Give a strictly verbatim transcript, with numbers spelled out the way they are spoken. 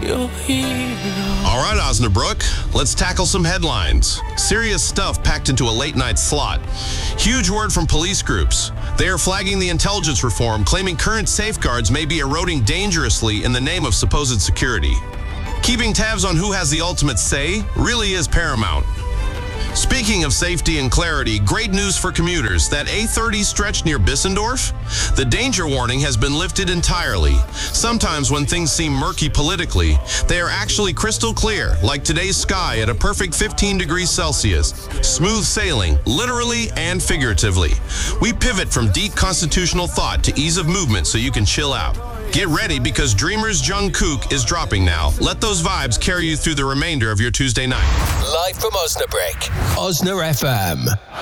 your hero. All right, Osnabrück, let's tackle some headlines. Serious stuff packed into a late-night slot. Huge word from police groups. They are flagging the intelligence reform, claiming current safeguards may be eroding dangerously in the name of supposed security. Keeping tabs on who has the ultimate say really is paramount. Speaking of safety and clarity, great news for commuters. That A thirty stretch near Bissendorf? The danger warning has been lifted entirely. Sometimes when things seem murky politically, they are actually crystal clear, like today's sky at a perfect fifteen degrees Celsius. Smooth sailing, literally and figuratively. We pivot from deep constitutional thought to ease of movement so you can chill out. Get ready because Dreamers Jungkook is dropping now. Let those vibes carry you through the remainder of your Tuesday night. Live from Osnabrück, Osna F M.